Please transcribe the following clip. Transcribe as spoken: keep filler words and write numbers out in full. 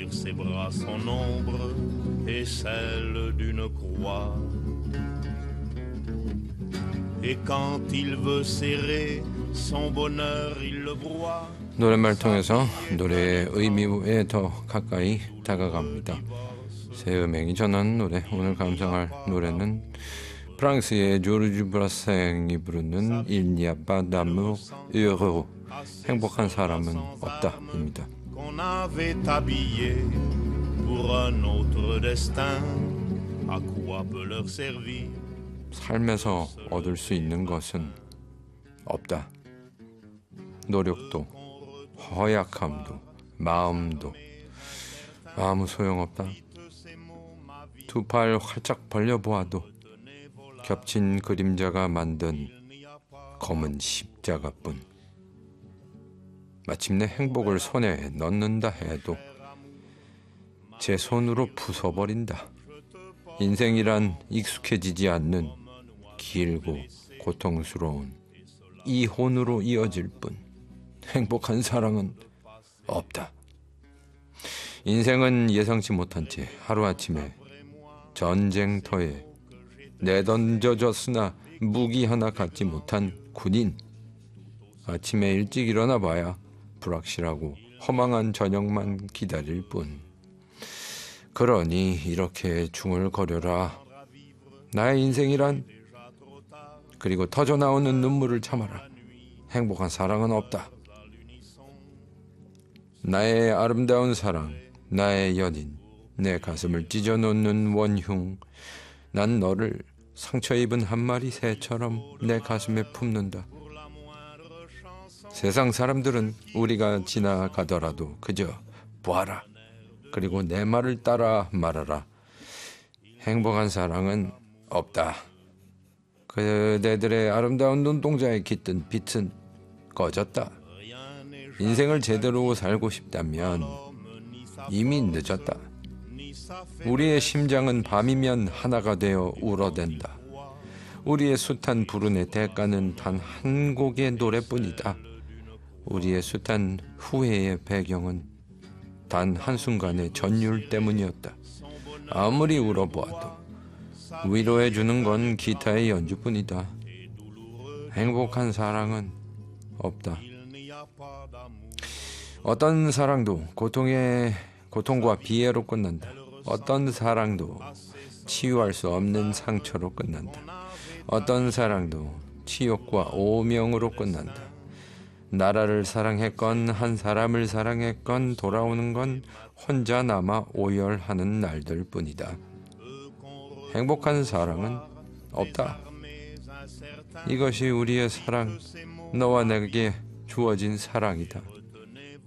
sur ses bras son ombre et celle d'une croix. Et quand il veut serrer son bonheur, il le broie. 노랫말 통해서 노래의 의미에 더 가까이 다가갑니다. 새 음행이 전하는 노래, 오늘 감상할 노래는 프랑스의 조르주 브라생이 부르는 Il n'y a pas d'amour heureux, 행복한 사람은 없다입니다. Qu'on avait habillé pour un autre destin, à quoi peut leur servir? 삶에서 얻을 수 있는 것은 없다. 노력도, 허약함도, 마음도 아무 소용없다. 두 팔 활짝 벌려보아도 겹친 그림자가 만든 검은 십자가뿐. 마침내 행복을 손에 넣는다 해도 제 손으로 부숴버린다. 인생이란 익숙해지지 않는 길고 고통스러운 이혼으로 이어질 뿐 행복한 사랑은 없다. 인생은 예상치 못한 채 하루아침에 전쟁터에 내던져졌으나 무기 하나 갖지 못한 군인. 아침에 일찍 일어나 봐야 불확실하고 허망한 저녁만 기다릴 뿐. 그러니 이렇게 중얼거려라. 나의 인생이란, 그리고 터져나오는 눈물을 참아라. 행복한 사랑은 없다. 나의 아름다운 사랑, 나의 연인, 내 가슴을 찢어놓는 원흉. 난 너를 상처 입은 한 마리 새처럼 내 가슴에 품는다. 세상 사람들은 우리가 지나가더라도 그저 보아라. 그리고 내 말을 따라 말하라. 행복한 사랑은 없다. 그대들의 아름다운 눈동자에 깃든 빛은 꺼졌다. 인생을 제대로 살고 싶다면 이미 늦었다. 우리의 심장은 밤이면 하나가 되어 울어댄다. 우리의 숱한 불운의 대가는 단 한 곡의 노래뿐이다. 우리의 숱한 후회의 배경은 단 한순간의 전율 때문이었다. 아무리 울어보아도 위로해주는 건 기타의 연주뿐이다. 행복한 사랑은 없다. 어떤 사랑도 고통의, 고통과 비애로 끝난다. 어떤 사랑도 치유할 수 없는 상처로 끝난다. 어떤 사랑도 치욕과 오명으로 끝난다. 나라를 사랑했건 한 사람을 사랑했건 돌아오는 건 혼자 남아 오열하는 날들 뿐이다. 행복한 사랑은 없다. 이것이 우리의 사랑, 너와 내게 주어진 사랑이다.